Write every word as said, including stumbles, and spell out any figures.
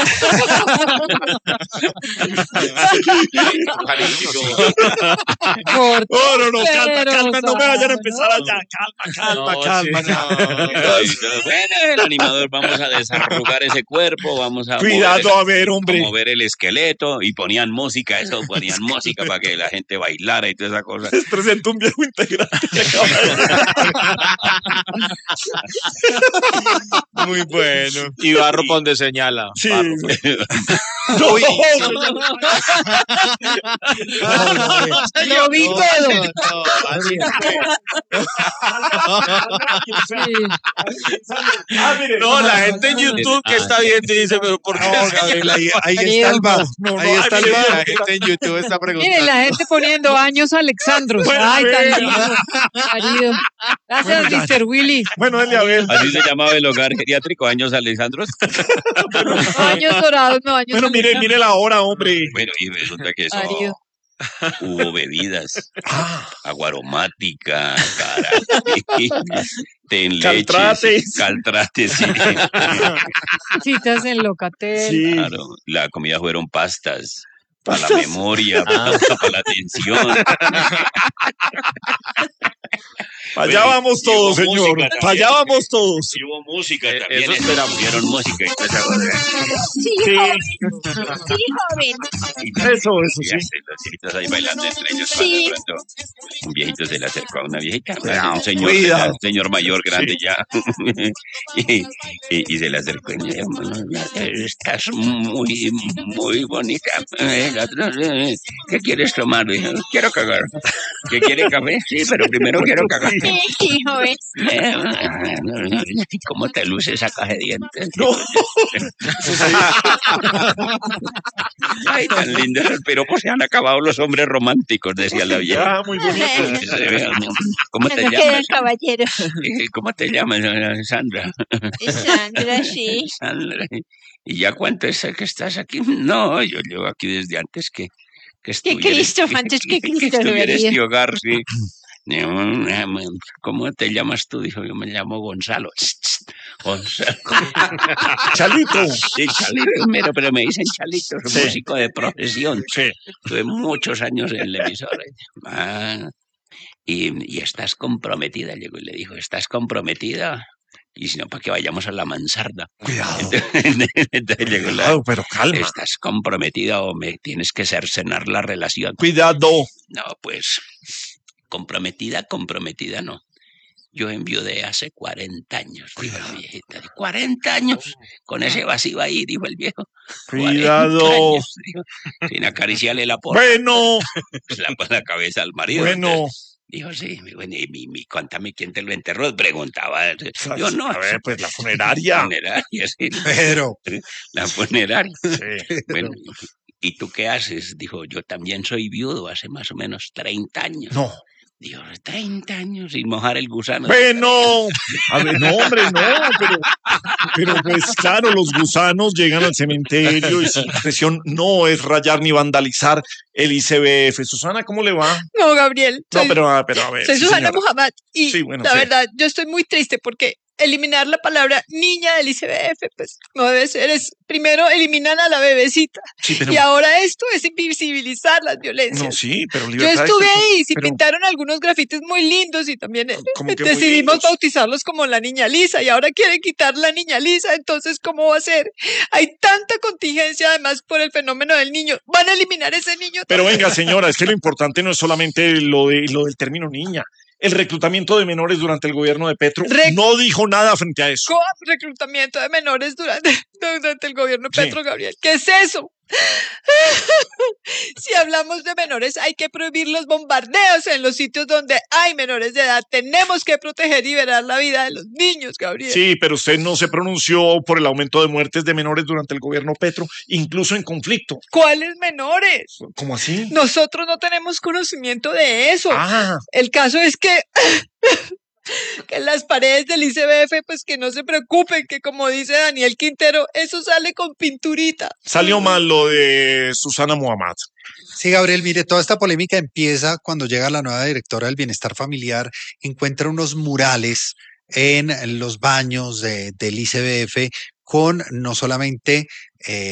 No, no, no, calma, calma, no me vayan a empezar allá. Calma, calma, No, calma. sí, no. Bueno, el animador, vamos a desarrugar ese cuerpo, vamos a Cuidado, mover, a ver, hombre. a mover el esqueleto y ponían música, eso, ponían música para que la gente bailara y toda esa cosa. Les presento un viejo integrante que acaba de... Muy bueno. Y Barro por donde señala. Sí. Barro. No, Uy. Lo vi todo. Ah, mire, No, la gente en YouTube que está viendo y dice, pero ¿por qué? No, Gabriel, ahí, ahí Querido. está el bar. No, no, Ahí ay, está el mire, bar. La gente en YouTube está preguntando. Miren, la gente poniendo años Alexandros. Bueno, Ay, tan bueno. lindo. Marido. Gracias, mister Willy. Bueno, dale a ver. Así se llamaba el hogar geriátrico, años Alexandros. No, años dorados, no, años Bueno, mire, Alexandros. mire la hora, hombre. Bueno, y resulta que eso, Marido. hubo bebidas, Ah, agua aromática, cara, té en leche, Caltrates. caltrates, sí. Citas en Locatel. sí. Claro, la comida fueron pastas, para la Pastas. memoria, para la atención. Para allá Bueno, vamos y hubo todos, señor. música Para allá también. vamos todos. Y hubo música Eh, también, eso eso esperamos. Hubieron música y toda esa cosa. Sí, Sí. joven. Sí, joven. Eso, eso, Y sí. así, los viejitos ahí bailando entre ellos, Sí. cuando de pronto un viejito se le acercó a una viejita, un señor, Cuidado. un señor mayor, grande ya, y, y- y se le acercó y me dijo, estás muy, muy bonita. El otro, "Eh, ¿qué quieres tomar?" Dijo, quiero cagar. ¿Qué quiere café? Sí, pero primero quiero cagar. Sí, sí, joven. Eh, ¿Cómo te luce esa caja de dientes? No. Ay, tan lindo. Pero pues se han acabado los hombres románticos, decía la vieja. Ah, muy bonito. ¿Cómo te Cuando quedan llamas? caballeros. Eh, ¿Cómo te llamas, Sandra? Sandra, sí. Sandra. ¿Y ya cuánto es que estás aquí? No, yo llevo aquí desde antes que, que estuviera Cristo, antes que Cristo lo estuviera vería. este hogar, sí. ¿Cómo te llamas tú? Dijo, yo me llamo Gonzalo. Gonzalo. Chalito. Sí, Chalito, pero, pero me dicen Chalito, soy Sí. músico de profesión. Sí. Tuve muchos años en el emisor. Ah, y, y estás comprometida, llegó y le dijo, ¿estás comprometida? Y si no, para que vayamos a la mansarda. Cuidado. Entonces, entonces llegó la, Cuidado, pero calma. ¿estás comprometida o me tienes que cercenar la relación? Cuidado. No, pues, comprometida, comprometida no. Yo enviudé hace cuarenta años, dijo la viejita. cuarenta años, con ese vacío ahí, dijo el viejo. Cuidado. cuarenta años, dijo, sin acariciarle la porra. Bueno, Pues la, la cabeza al marido. bueno. Entonces, dijo, sí, bueno, y mi, mi, cuéntame quién te lo enterró. Preguntaba. Yo no. A ver, pues la funeraria. Funeraria, sí. Pero, La funeraria. Sí. Bueno, ¿y tú qué haces? Dijo, yo también soy viudo hace más o menos treinta años. No. Dijo, treinta años sin mojar el gusano. Bueno. A ver, no, hombre, no, pero, pero pues claro, los gusanos llegan al cementerio y su intención no es rayar ni vandalizar el I C B F. Susana, ¿cómo le va? No, Gabriel. No, soy- pero, ah, pero a ver. Soy sí, Susana señora. Muhammad y Sí, bueno, la sí. verdad, yo estoy muy triste porque eliminar la palabra niña del I C B F, pues no debe ser. Es, primero eliminan a la bebecita Sí, pero, y ahora esto es invisibilizar las violencias. no, sí, pero Yo libertad de estuve expresión, ahí y sí pero- pintaron algunos grafitis muy lindos y también eh, como que muy decidimos lindos. bautizarlos como la niña Lisa y ahora quieren quitar la niña Lisa, entonces ¿cómo va a ser? Hay tanta contingencia además por el fenómeno del niño. ¿Van a eliminar ese niño? Pero venga, señora, es que lo importante no es solamente lo, de, lo del término niña. El reclutamiento de menores durante el gobierno de Petro Rec- no dijo nada frente a eso. Co- reclutamiento de menores durante, durante el gobierno de Sí. Petro, Gabriel. ¿Qué es eso? Si hablamos de menores, hay que prohibir los bombardeos en los sitios donde hay menores de edad. Tenemos que proteger y liberar la vida de los niños, Gabriel. Sí, pero usted no se pronunció por el aumento de muertes de menores durante el gobierno Petro, incluso en conflicto. ¿Cuáles menores? ¿Cómo así? Nosotros no tenemos conocimiento de eso. Ah, El caso es que, que en las paredes del I C B F, pues que no se preocupen, que como dice Daniel Quintero, eso sale con pinturita. salió mal lo de Susana Muhammad. sí, Gabriel, mire, toda esta polémica empieza cuando llega la nueva directora del Bienestar Familiar, encuentra unos murales en los baños de- del I C B F con no solamente eh,